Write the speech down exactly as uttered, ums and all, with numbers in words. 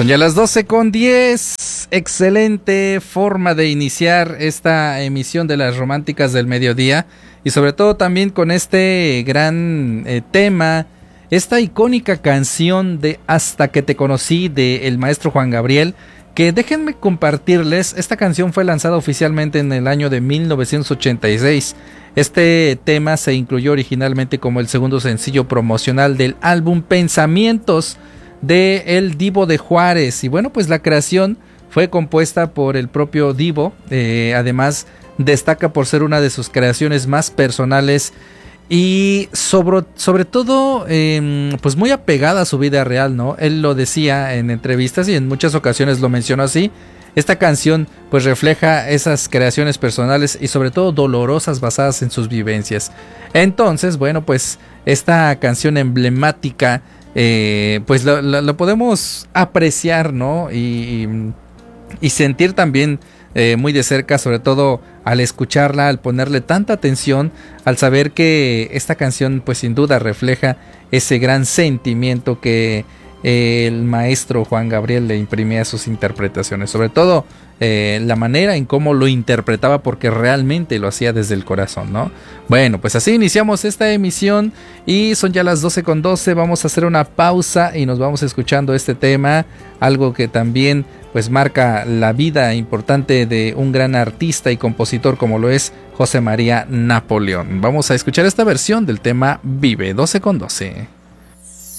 Son ya las doce con diez. Excelente forma de iniciar esta emisión de las Románticas del Mediodía. Y sobre todo también con este gran eh, tema, esta icónica canción de Hasta que te conocí de el maestro Juan Gabriel. Que déjenme compartirles, esta canción fue lanzada oficialmente en el año de mil novecientos ochenta y seis. Este tema se incluyó originalmente como el segundo sencillo promocional del álbum Pensamientos de El Divo de Juárez. Y bueno, pues la creación fue compuesta por el propio Divo. Eh, además destaca por ser una de sus creaciones más personales y sobre, sobre todo eh, pues muy apegada a su vida real, ¿no? Él lo decía en entrevistas y en muchas ocasiones lo mencionó así. Esta canción pues refleja esas creaciones personales y sobre todo dolorosas basadas en sus vivencias. Entonces, bueno, pues esta canción emblemática eh, pues lo, lo, lo podemos apreciar, ¿no? Y, y sentir también eh, muy de cerca, sobre todo al escucharla, al ponerle tanta atención, al saber que esta canción pues sin duda refleja ese gran sentimiento que eh, el maestro Juan Gabriel le imprimía a sus interpretaciones, sobre todo eh, la manera en cómo lo interpretaba, porque realmente lo hacía desde el corazón, ¿no? Bueno, pues así iniciamos esta emisión y son ya las doce con doce. Vamos a hacer una pausa y nos vamos escuchando este tema, algo que también pues marca la vida importante de un gran artista y compositor como lo es José María Napoleón. Vamos a escuchar esta versión del tema Vive, doce con doce.